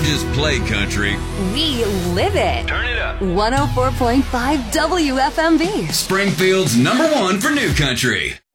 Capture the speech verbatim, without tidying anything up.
don't just play country. We live it. Turn it up. one oh four point five W F M V. Springfield's number one for new country.